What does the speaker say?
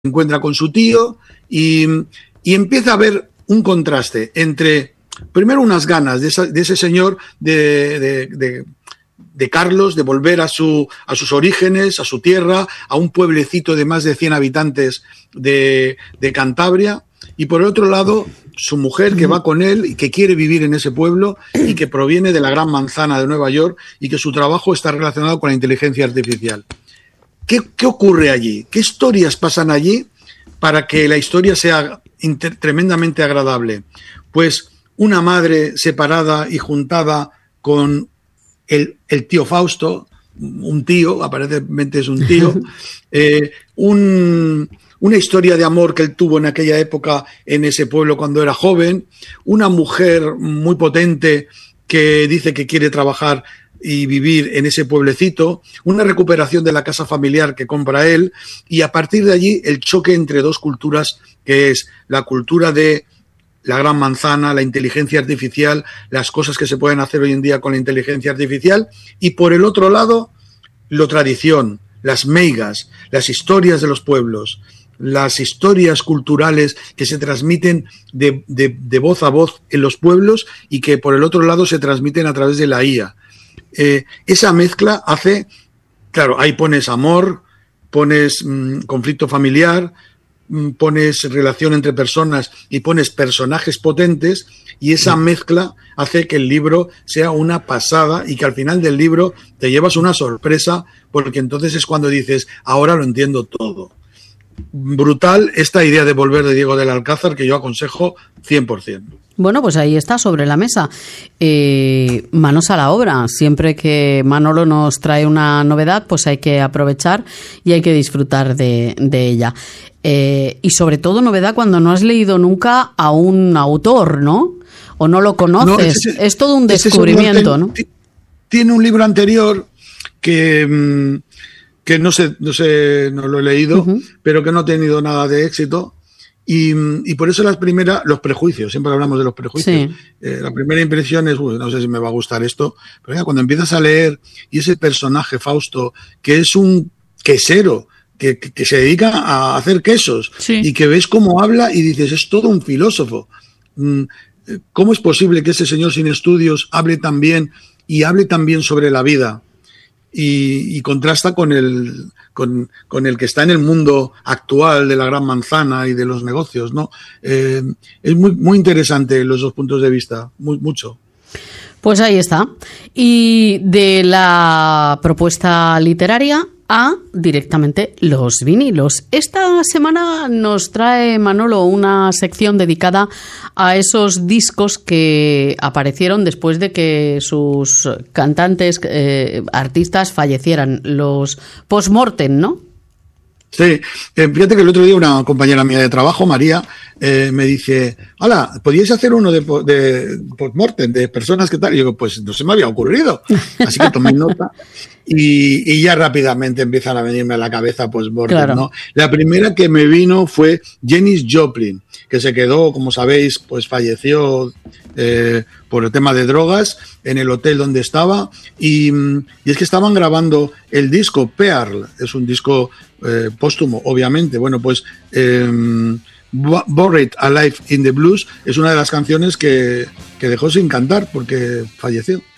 encuentra con su tío y empieza a haber un contraste entre, primero, unas ganas de ese señor de Carlos de volver a sus orígenes, a su tierra, a un pueblecito de más de 100 habitantes de Cantabria, y por el otro lado su mujer que va con él y que quiere vivir en ese pueblo y que proviene de la Gran Manzana de Nueva York y que su trabajo está relacionado con la inteligencia artificial. ¿Qué ocurre allí? ¿Qué historias pasan allí para que la historia sea tremendamente agradable? Pues una madre separada y juntada con el tío Fausto, un tío, aparentemente es un tío, una historia de amor que él tuvo en aquella época en ese pueblo cuando era joven, una mujer muy potente que dice que quiere trabajar y vivir en ese pueblecito, una recuperación de la casa familiar que compra él, y a partir de allí el choque entre dos culturas, que es la cultura de la Gran Manzana, la inteligencia artificial, las cosas que se pueden hacer hoy en día con la inteligencia artificial, y por el otro lado, la tradición, las meigas, las historias de los pueblos, las historias culturales que se transmiten de voz a voz en los pueblos y que por el otro lado se transmiten a través de la IA. Esa mezcla hace, claro, ahí pones amor, pones conflicto familiar, pones relación entre personas y pones personajes potentes, y esa mezcla hace que el libro sea una pasada y que al final del libro te llevas una sorpresa, porque entonces es cuando dices, ahora lo entiendo todo. Brutal esta idea de volver de Diego del Alcázar, que yo aconsejo 100%. Bueno, pues ahí está, sobre la mesa. Manos a la obra. Siempre que Manolo nos trae una novedad, pues hay que aprovechar y hay que disfrutar de ella. Y sobre todo novedad cuando no has leído nunca a un autor, ¿no? O no lo conoces. No, es todo un descubrimiento, ¿no? Tiene un libro anterior que no lo he leído, pero que no ha tenido nada de éxito. Y por eso los prejuicios, siempre hablamos de los prejuicios. Sí. La primera impresión es, no sé si me va a gustar esto, pero ya cuando empiezas a leer y ese personaje Fausto, que es un quesero, que se dedica a hacer quesos, sí, y que ves cómo habla y dices, es todo un filósofo. ¿Cómo es posible que ese señor sin estudios hable tan bien y hable tan bien sobre la vida? Y contrasta con el que está en el mundo actual de la Gran Manzana y de los negocios, ¿no? Es muy, muy interesante los dos puntos de vista, mucho. Pues ahí está. Y de la propuesta literaria a directamente los vinilos. Esta semana nos trae Manolo una sección dedicada a esos discos que aparecieron después de que sus cantantes, artistas fallecieran, los post-mortem, ¿no? Sí, fíjate que el otro día una compañera mía de trabajo, María, me dice, hola, ¿podíais hacer uno de post-mortem, de personas que tal? Y yo, pues no se me había ocurrido, así que tomé nota y ya rápidamente empiezan a venirme a la cabeza post-mortem, claro, ¿no? La primera que me vino fue Janis Joplin, que se quedó, como sabéis, pues falleció por el tema de drogas en el hotel donde estaba, y es que estaban grabando el disco Pearl, es un disco póstumo, obviamente. Bueno, pues Buried Alive in the Blues es una de las canciones que dejó sin cantar porque falleció.